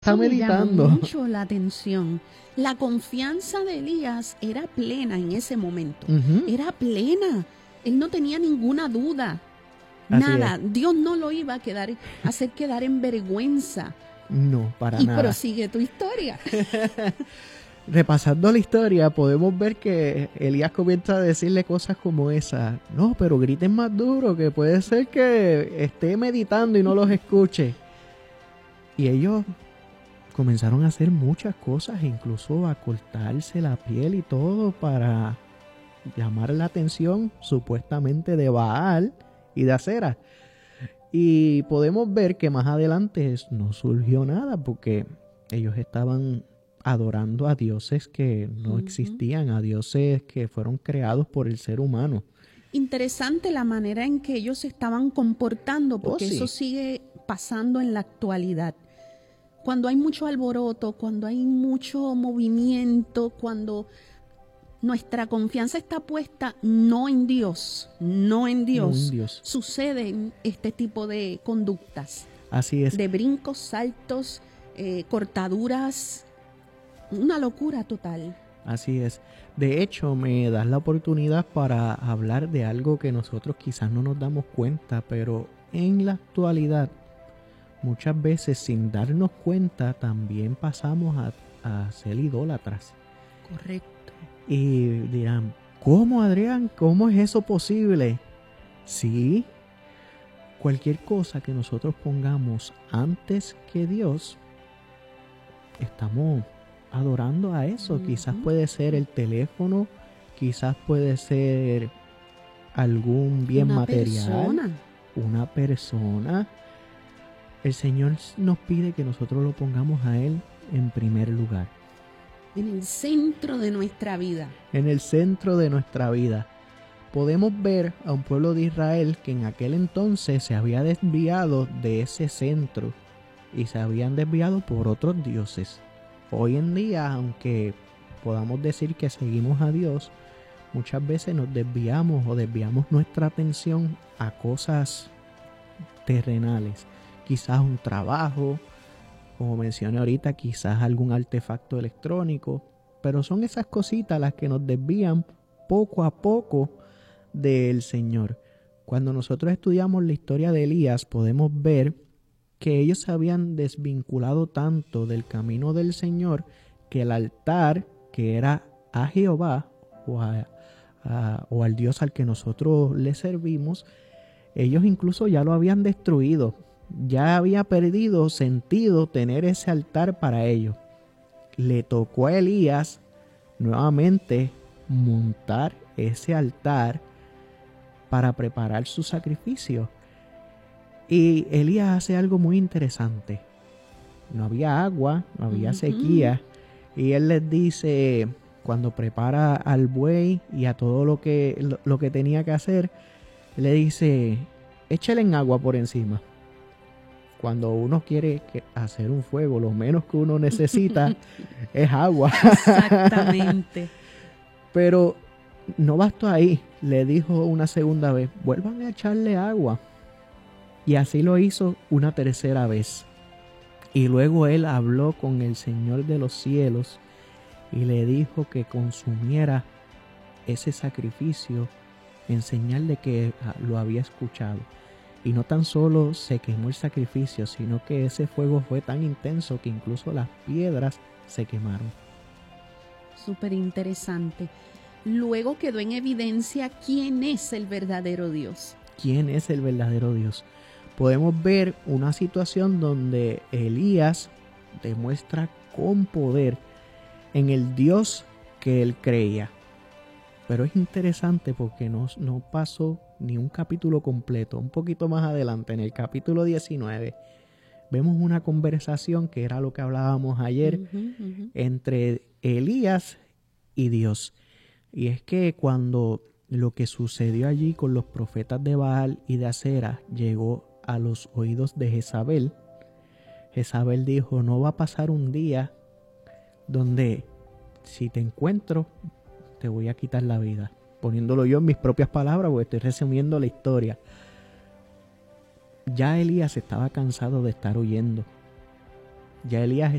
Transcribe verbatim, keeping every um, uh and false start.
Está Eso me meditando. llamó mucho la atención. La confianza de Elías era plena en ese momento. Ujú. Era plena. Él no tenía ninguna duda. Así Nada. Dios no lo iba a quedar, a hacer quedar en vergüenza. No, para y nada. prosigue tu historia. Repasando la historia, podemos ver que Elías comienza a decirle cosas como esa. No, pero griten más duro, que puede ser que esté meditando y no los escuche. Y ellos comenzaron a hacer muchas cosas, incluso a cortarse la piel y todo para llamar la atención supuestamente de Baal y de Acera. Y podemos ver que más adelante no surgió nada porque ellos estaban adorando a dioses que no Ujú. existían, a dioses que fueron creados por el ser humano. Interesante la manera en que ellos se estaban comportando, porque Oh, sí. eso sigue pasando en la actualidad. Cuando hay mucho alboroto, cuando hay mucho movimiento, cuando nuestra confianza está puesta no en Dios, no en Dios, No en Dios. suceden este tipo de conductas, Así es. de brincos, saltos, eh, cortaduras, una locura total. Así es. De hecho, me das la oportunidad para hablar de algo que nosotros quizás no nos damos cuenta, pero en la actualidad, muchas veces sin darnos cuenta, también pasamos a, a ser idólatras. Correcto. Y dirán, ¿cómo, Adrián? ¿Cómo es eso posible? Sí, cualquier cosa que nosotros pongamos antes que Dios, estamos adorando a eso. Uh-huh. Quizás puede ser el teléfono, quizás puede ser algún bien una material, persona. una persona. El Señor nos pide que nosotros lo pongamos a Él en primer lugar. En el centro de nuestra vida. En el centro de nuestra vida. Podemos ver a un pueblo de Israel que en aquel entonces se había desviado de ese centro y se habían desviado por otros dioses. Hoy en día, aunque podamos decir que seguimos a Dios, muchas veces nos desviamos o desviamos nuestra atención a cosas terrenales. Quizás un trabajo, como mencioné ahorita, quizás algún artefacto electrónico, pero son esas cositas las que nos desvían poco a poco del Señor. Cuando nosotros estudiamos la historia de Elías, podemos ver que ellos se habían desvinculado tanto del camino del Señor que el altar que era a Jehová o, a, a, o al Dios al que nosotros le servimos, ellos incluso ya lo habían destruido. Ya había perdido sentido tener ese altar para ellos. Le tocó a Elías nuevamente montar ese altar para preparar su sacrificio. Y Elías hace algo muy interesante. No había agua, no había uh-huh. sequía. Y él les dice, cuando prepara al buey y a todo lo que, lo, lo que tenía que hacer, le dice, échale en agua por encima. Cuando uno quiere hacer un fuego, lo menos que uno necesita es agua. Exactamente. Pero no bastó ahí. Le dijo una segunda vez, vuelvan a echarle agua. Y así lo hizo una tercera vez. Y luego él habló con el Señor de los cielos y le dijo que consumiera ese sacrificio en señal de que lo había escuchado. Y no tan solo se quemó el sacrificio, sino que ese fuego fue tan intenso que incluso las piedras se quemaron. Súper interesante. Luego quedó en evidencia quién es el verdadero Dios. ¿Quién es el verdadero Dios? Podemos ver una situación donde Elías demuestra con poder en el Dios que él creía. Pero es interesante porque no, no pasó ni un capítulo completo. Un poquito más adelante, en el capítulo diecinueve, vemos una conversación que era lo que hablábamos ayer uh-huh, uh-huh. entre Elías y Dios. Y es que cuando lo que sucedió allí con los profetas de Baal y de Acera llegó a los oídos de Jezabel, Jezabel dijo, no va a pasar un día donde si te encuentro te voy a quitar la vida. Poniéndolo yo en mis propias palabras, porque estoy resumiendo la historia. Ya Elías estaba cansado de estar huyendo. Ya Elías